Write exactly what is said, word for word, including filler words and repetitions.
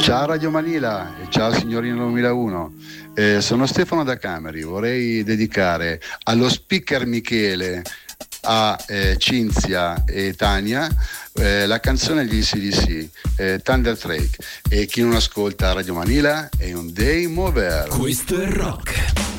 Ciao Radio Manila e ciao signorino duemilauno. Eh, sono Stefano da Cameri, vorrei dedicare allo speaker Michele, a eh, Cinzia e Tania eh, la canzone degli A C D C, eh, Thunder Drake, e chi non ascolta Radio Manila è un day mover. Questo è rock.